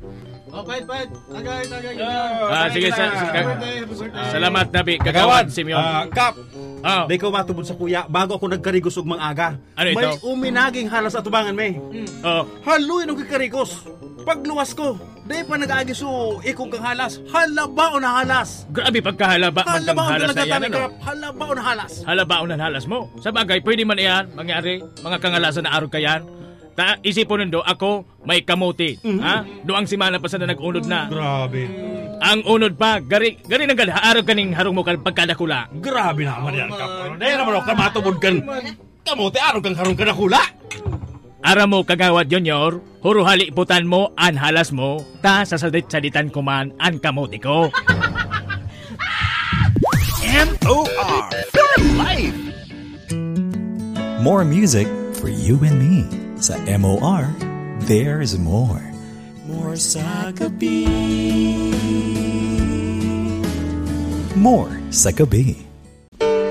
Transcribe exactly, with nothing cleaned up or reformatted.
Oh, pait, pait. Agay, agay. Ah, sige, sa, sa, salamat Nabi. Kagawad, Simeon. Ah, Kap, Oh. di ko matubod sa kuya bago ako nagkarigos og mga Ano ito? May uminaging halas sa tubangan may. Oh. Haluin og kikarigos. Pagluwas ko, di pa nag-agi so ikong kang halas. Halaba o na halas. Grabe pagkahalaba man kang Halaba o halas na yan, nagtatami ano? Kap. Halaba o na halas. Halabaon ang halas mo. Sa bagay, pwede man iyan, mangyari, mga kangalasan na araw kayan. Ta, isipon nindo, ako, may kamuti. Ha? Doang simana pa sa na nag-unod na. Grabe. Ang unod pa, gari, gari nang gala, araw kaning harong mo kan pagkadakula. Grabe naman yan, Kap. Dahil naman ako matubod kan. Kamote, araw kang karong kanakula. Ara mo kagawad Junior, huruhali putan mo an halas mo, ta sasadit-saditan ko man an kamuti ko. M O R for life. More music for you and me. Sa M O R, there's more. More sa gabi. More sa gabi.